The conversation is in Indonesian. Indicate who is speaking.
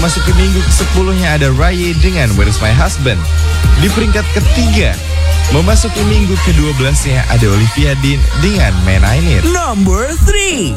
Speaker 1: Memasuki minggu ke-10-nya ada Raya dengan Where's My Husband. Di peringkat ketiga, memasuki minggu ke-12-nya ada Olivia Dean dengan Man I Need.
Speaker 2: Number 3.